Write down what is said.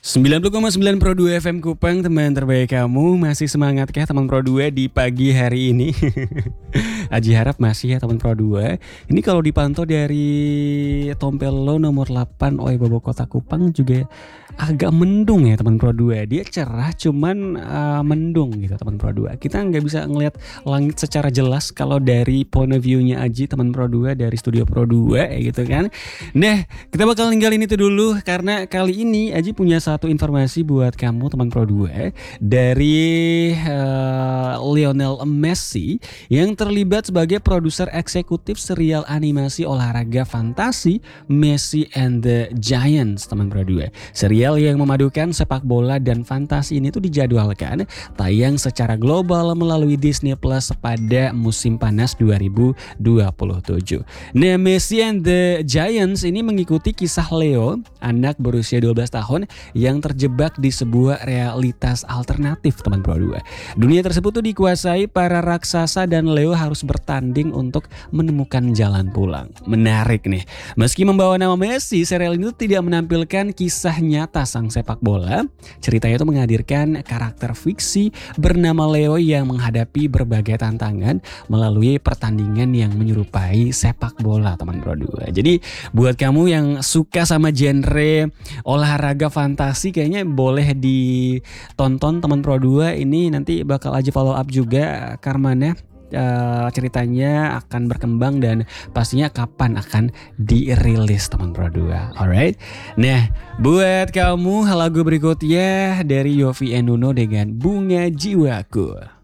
90,9 Pro 2 FM Kupang, teman terbaik kamu. Masih semangat kah teman Pro 2 di pagi hari ini? Aji harap masih ya teman Pro 2. Ini kalau dipantau dari Tompelo nomor 8 OE Bobo Kota Kupang juga agak mendung ya teman Pro 2. Dia cerah cuman mendung gitu teman Pro 2. Kita nggak bisa ngelihat langit secara jelas kalau dari point of view-nya Aji teman Pro 2 dari studio Pro 2 ya gitu kan. Nah, kita bakal ninggalin itu dulu karena kali ini Aji punya satu informasi buat kamu teman Pro 2 dari Lionel Messi yang terlibat sebagai produser eksekutif serial animasi olahraga fantasi Messi and the Giants teman Pro 2. Serial yang memadukan sepak bola dan fantasi ini tuh dijadwalkan tayang secara global melalui Disney Plus pada musim panas 2027. Nah, Messi and the Giants ini mengikuti kisah Leo, anak berusia 12 tahun yang terjebak di sebuah realitas alternatif teman Pro 2. Dunia tersebut tuh dikuasai para raksasa dan Leo harus bertanding untuk menemukan jalan pulang. Menarik nih. Meski membawa nama Messi, serial ini tuh tidak menampilkan kisah nyata sang sepak bola. Ceritanya itu menghadirkan karakter fiksi bernama Leo yang menghadapi berbagai tantangan melalui pertandingan yang menyerupai sepak bola teman Pro 2. Jadi buat kamu yang suka sama genre olahraga fantasi kayaknya boleh ditonton teman Pro 2. Ini nanti bakal aja follow up juga Karmana. Ceritanya akan berkembang dan pastinya kapan akan dirilis teman Pro 2. Alright. Nah, buat kamu lagu berikutnya dari Yovie and Nuno dengan Bunga Jiwaku.